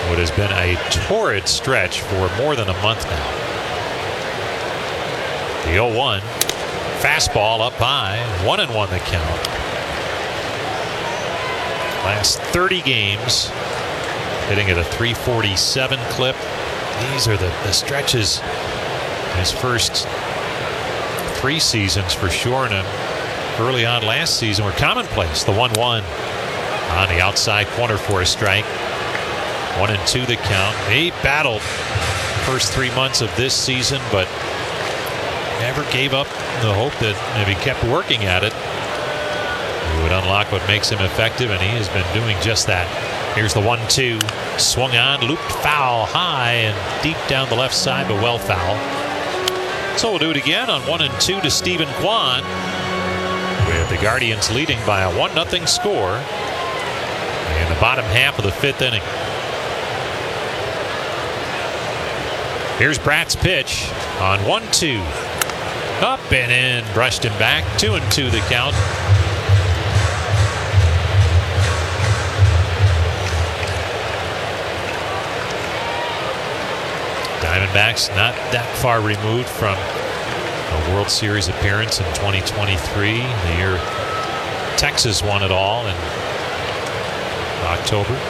what has been a torrid stretch for more than a month now. The 0-1. Fastball up high. 1-1 the count. Last 30 games, hitting at a 347 clip. These are the stretches. His first 3 seasons for sure, and early on last season were commonplace. The 1-1 on the outside corner for a strike. 1-2 the count. He battled first 3 months of this season, but never gave up the hope that if he kept working at it, he would unlock what makes him effective, and he has been doing just that. Here's the 1-2. Swung on, looped foul high and deep down the left side, but well foul. So we'll do it again on 1-2 to Steven Kwan, with the Guardians leading by a 1-0 score in the bottom half of the 5th inning. Here's Bratt's pitch on 1-2. Up and in, brushed him back. 2-2 the count. Diamondbacks not that far removed from a World Series appearance in 2023, the year Texas won it all in October.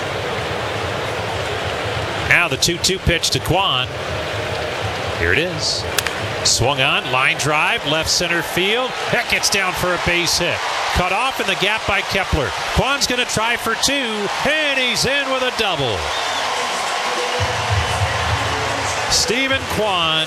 Now the 2-2 pitch to Kwan. Here it is. Swung on, line drive, left center field. That gets down for a base hit. Cut off in the gap by Kepler. Kwan's going to try for 2, and he's in with a double. Steven Kwan,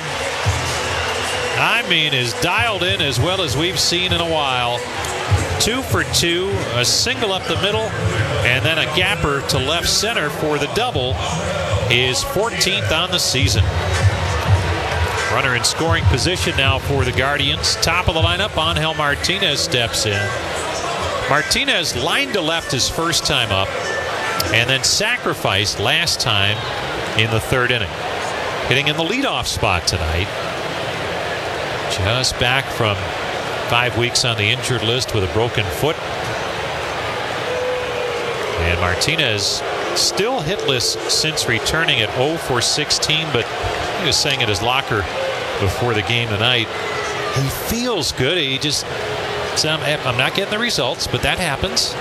I mean, is dialed in as well as we've seen in a while. 2 for 2, a single up the middle, and then a gapper to left center for the double. His 14th on the season. Runner in scoring position now for the Guardians. Top of the lineup, Angel Martinez steps in. Martinez lined to left his first time up, and then sacrificed last time in the 3rd inning. Hitting in the leadoff spot tonight. Just back from 5 weeks on the injured list with a broken foot. And Martinez still hitless since returning at 0 for 16, but he was saying at his locker before the game tonight, he feels good. He just said, I'm not getting the results, but that happens.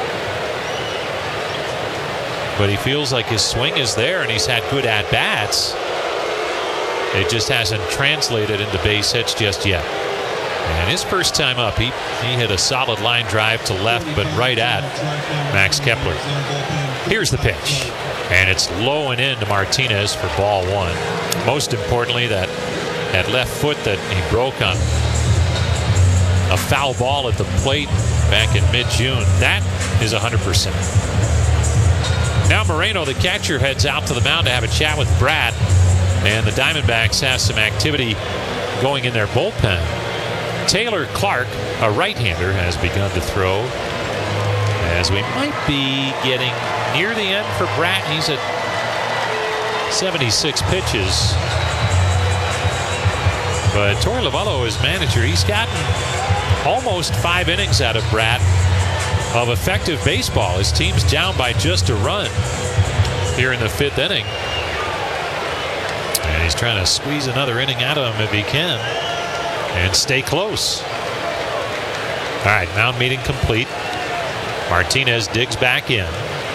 But he feels like his swing is there, and he's had good at-bats. It just hasn't translated into base hits just yet. And his first time up, he hit a solid line drive to left, but right at Max Kepler. Here's the pitch, and it's low and in to Martinez for ball 1. Most importantly, that left foot that he broke on a foul ball at the plate back in mid-June, that is 100%. Now Moreno, the catcher, heads out to the mound to have a chat with Bratt, and the Diamondbacks have some activity going in their bullpen. Taylor Clark, a right-hander, has begun to throw, as we might be getting near the end for Bratt. He's at 76 pitches. But Torey Lovullo, his manager, he's gotten almost 5 innings out of Bratt of effective baseball. His team's down by just a run here in the 5th inning. And he's trying to squeeze another inning out of him if he can and stay close. All right, mound meeting complete. Martinez digs back in.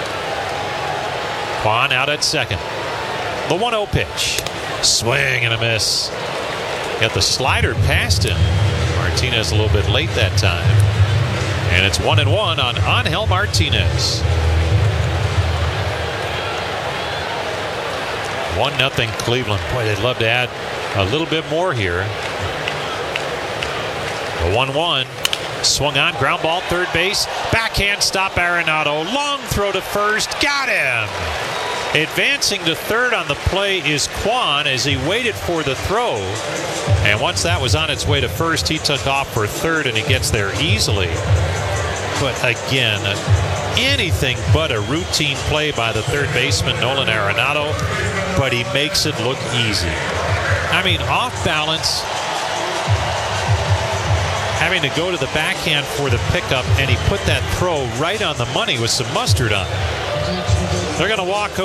Kwan out at second. The 1-0 pitch. Swing and a miss. Got the slider past him. Martinez a little bit late that time. And it's 1-1 on Angel Martinez. 1-0 Cleveland. Boy, they'd love to add a little bit more here. The 1-1. Swung on, ground ball, third base. Backhand stop, Arenado. Long throw to first. Got him. Advancing to third on the play is Kwan as he waited for the throw. And once that was on its way to first, he took off for third, and he gets there easily. But again, anything but a routine play by the third baseman, Nolan Arenado, but he makes it look easy. I mean, off balance, having to go to the backhand for the pickup, and he put that throw right on the money with some mustard on it. They're going to walk